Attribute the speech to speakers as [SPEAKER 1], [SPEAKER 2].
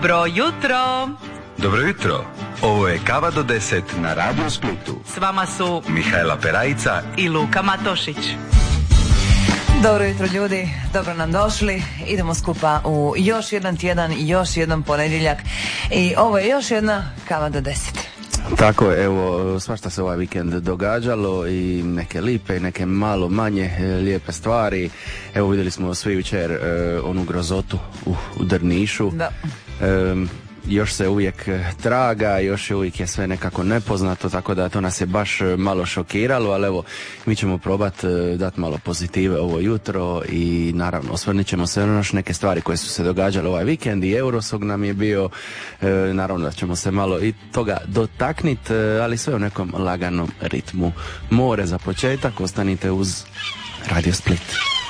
[SPEAKER 1] Dobro jutro!
[SPEAKER 2] Dobro jutro, ovo je Kava do 10 na Radio Splitu.
[SPEAKER 1] S vama su
[SPEAKER 2] Mihajla Perajica
[SPEAKER 1] i Luka Matošić.
[SPEAKER 3] Dobro jutro ljudi, dobro nam došli. Idemo skupa u još jedan tjedan i još jedan ponedjeljak. I ovo je još jedna Kava do 10.
[SPEAKER 4] Tako je, evo, svašta se ovaj vikend događalo i neke lipe i neke malo manje lijepe stvari. Evo vidjeli smo svi jučer onu grozotu u Drnišu.
[SPEAKER 3] Da.
[SPEAKER 4] Još se uvijek traga, još uvijek je sve nekako nepoznato, tako da to nas je baš malo šokiralo, ali evo, mi ćemo probati dati malo pozitive ovo jutro i naravno osvrnit ćemo se na još neke stvari koje su se događale ovaj vikend i Eurosong nam je bio, naravno da ćemo se malo i toga dotakniti, ali sve u nekom laganom ritmu. More za početak, ostanite uz Radio Split.